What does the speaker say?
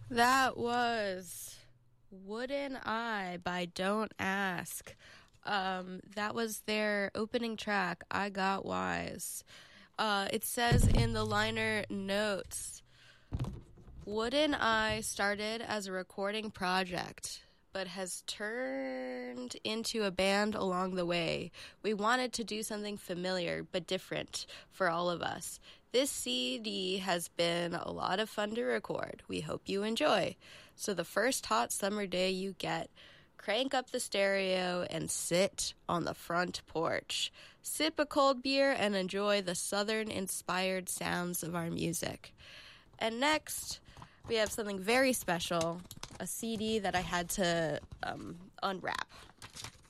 That was Wooden Eye by Don't Ask. That was their opening track, I Got Wise. It says in the liner notes, Wooden Eye started as a recording project, but has turned into a band along the way. We wanted to do something familiar but different for all of us. This CD has been a lot of fun to record. We hope you enjoy. So the first hot summer day you get, crank up the stereo and sit on the front porch. Sip a cold beer and enjoy the southern-inspired sounds of our music. And next, we have something very special, a CD that I had to unwrap.